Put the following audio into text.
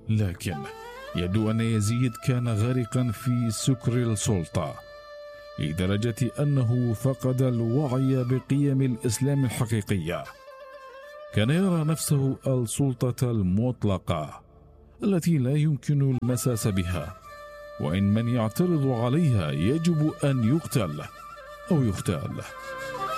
لكن يبدو أن يزيد كان غارقا في سكر السلطة، لدرجة أنه فقد الوعي بقيم الإسلام الحقيقية. كان يرى نفسه السلطة المطلقة التي لا يمكن المساس بها، وإن من يعترض عليها يجب أن يقتل أو يغتال.